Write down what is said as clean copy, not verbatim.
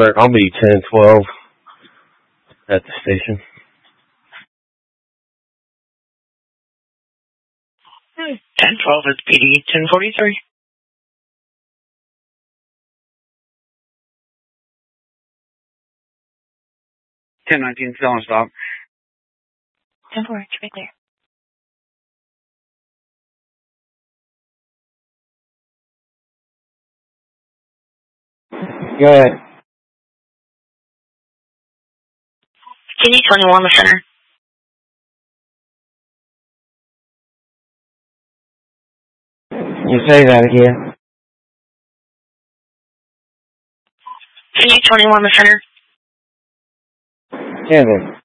I'll be 10-12 at the station. 10-12 is PD 1043. 10-19, still on stop. 10-4, should be clear. Go ahead. Can you 21 the center? You say that again. Can you 21 the center? Kevin.